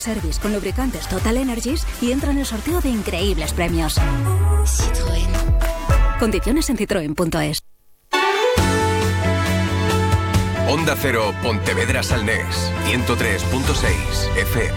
Service con lubricantes Total Energies y entra en el sorteo de increíbles premios. Citroën. Condiciones en citroen.es. Onda Cero, Pontevedra Salnés, 103.6 FM.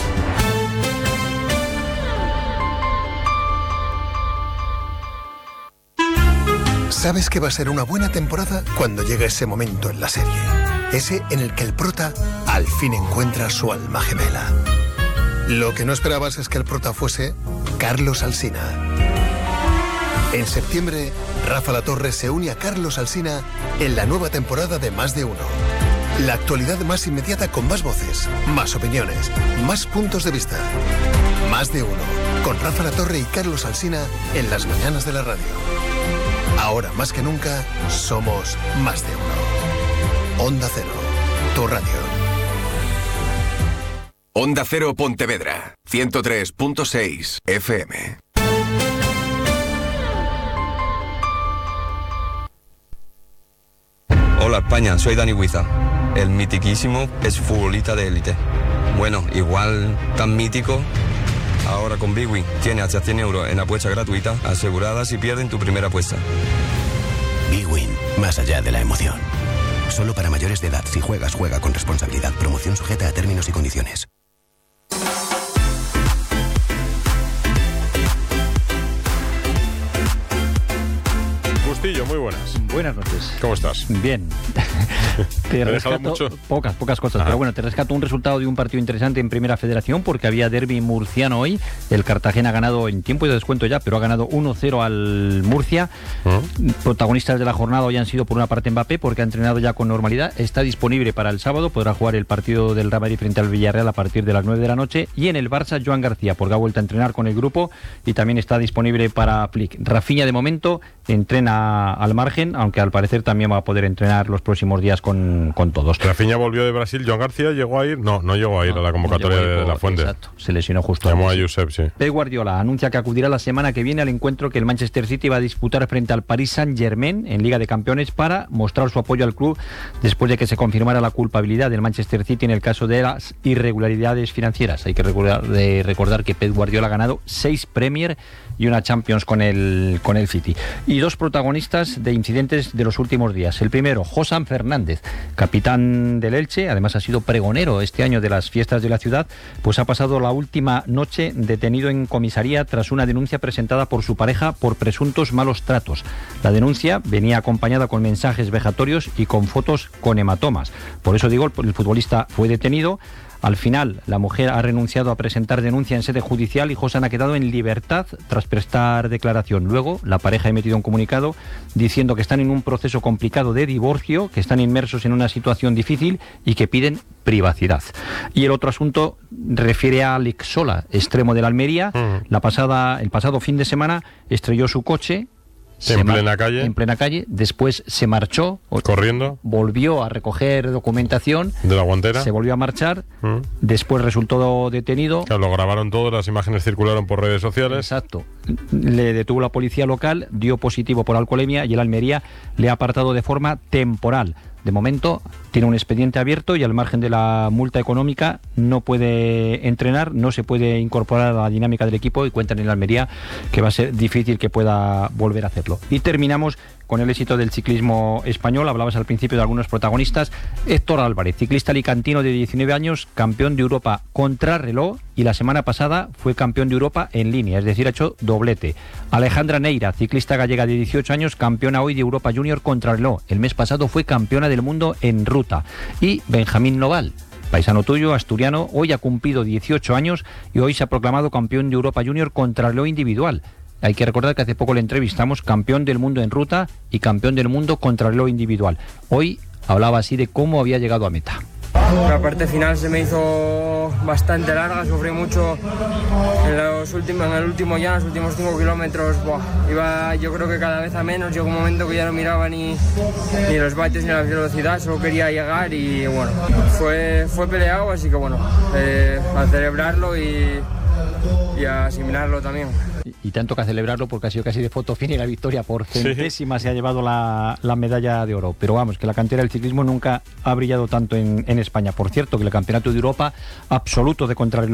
Sabes que va a ser una buena temporada cuando llega ese momento en la serie. Ese en el que el prota al fin encuentra su alma gemela. Lo que no esperabas es que el prota fuese Carlos Alsina. En septiembre, Rafa Latorre se une a Carlos Alsina en la nueva temporada de Más de Uno. La actualidad más inmediata con más voces, más opiniones, más puntos de vista. Más de Uno, con Rafa Latorre y Carlos Alsina en las mañanas de la radio. Ahora más que nunca, somos Más de Uno. Onda Cero, tu radio. Onda Cero Pontevedra, 103.6 FM. Hola España, soy Dani Huiza. El mitiquísimo es futbolista de élite. Bueno, igual tan mítico. Ahora con Big Win tiene hasta 100 euros en apuesta gratuita asegurada si pierden tu primera apuesta. Big Win, más allá de la emoción. Solo para mayores de edad. Si juegas, juega con responsabilidad. Promoción sujeta a términos y condiciones. Bustillo, muy buenas. Buenas noches. ¿Cómo estás? Bien. Te rescato mucho? Pocas cosas. Pero bueno, te rescato un resultado de un partido interesante en Primera Federación porque había derbi murciano hoy. El Cartagena ha ganado en tiempo y de descuento ya, pero ha ganado 1-0 al Murcia. Protagonistas de la jornada hoy han sido por una parte Mbappé, porque ha entrenado ya con normalidad. Está disponible para el sábado, podrá jugar el partido del Real Madrid frente al Villarreal a partir de las 9 de la noche. Y en el Barça, Joan García, porque ha vuelto a entrenar con el grupo y también está disponible para Flick. Rafinha de momento entrena al margen, aunque al parecer también va a poder entrenar los próximos días con todos. Rafinha volvió de Brasil. Joan García llegó a ir, no llegó a ir a la convocatoria de la Fuente. Exacto, se lesionó justo. Llamó a Josep, sí. Pep Guardiola anuncia que acudirá la semana que viene al encuentro que el Manchester City va a disputar frente al Paris Saint-Germain en Liga de Campeones para mostrar su apoyo al club después de que se confirmara la culpabilidad del Manchester City en el caso de las irregularidades financieras. Hay que recordar que Pep Guardiola ha ganado 6 Premier y una Champions con el City. Y dos protagonistas de incidentes de los últimos días. El primero, Josan Fernández, capitán del Elche, además ha sido pregonero este año de las fiestas de la ciudad, pues ha pasado la última noche detenido en comisaría tras una denuncia presentada por su pareja por presuntos malos tratos. La denuncia venía acompañada con mensajes vejatorios y con fotos con hematomas. Por eso digo, el futbolista fue detenido. Al final, la mujer ha renunciado a presentar denuncia en sede judicial y Josan ha quedado en libertad tras prestar declaración. Luego, la pareja ha emitido un comunicado diciendo que están en un proceso complicado de divorcio, que están inmersos en una situación difícil y que piden privacidad. Y el otro asunto refiere a Alex Sola, extremo de la Almería. El pasado fin de semana estrelló su coche. En plena calle, después se marchó corriendo, volvió a recoger documentación de la guantera, se volvió a marchar, después resultó detenido. Claro, lo grabaron todo, las imágenes circularon por redes sociales. Exacto. Le detuvo la policía local, dio positivo por alcoholemia y el Almería le ha apartado de forma temporal. De momento tiene un expediente abierto y al margen de la multa económica no puede entrenar, no se puede incorporar a la dinámica del equipo y cuentan en la Almería que va a ser difícil que pueda volver a hacerlo. Y terminamos con el éxito del ciclismo español. Hablabas al principio de algunos protagonistas. Héctor Álvarez, ciclista alicantino de 19 años, campeón de Europa contrarreloj y la semana pasada fue campeón de Europa en línea, es decir, ha hecho doblete. Alejandra Neira, ciclista gallega de 18 años, campeona hoy de Europa Junior contrarreloj. El mes pasado fue campeona del mundo en ruta. Y Benjamín Noval, paisano tuyo, asturiano, hoy ha cumplido 18 años y hoy se ha proclamado campeón de Europa Junior contrarreloj individual. Hay que recordar que hace poco le entrevistamos, campeón del mundo en ruta y campeón del mundo contrarreloj individual. Hoy hablaba así de cómo había llegado a meta. La parte final se me hizo bastante larga, sufrí mucho en los últimos 5 kilómetros. Iba yo creo que cada vez a menos, llegó un momento que ya no miraba ni los vatios ni la velocidad, solo quería llegar y bueno, fue peleado, así que bueno, a celebrarlo y a asimilarlo también. Y tanto que a celebrarlo porque ha sido casi de foto fin y la victoria por centésima se ha llevado la medalla de oro. Pero vamos, que la cantera del ciclismo nunca ha brillado tanto en España. Por cierto, que el campeonato de Europa absoluto de contrarreloj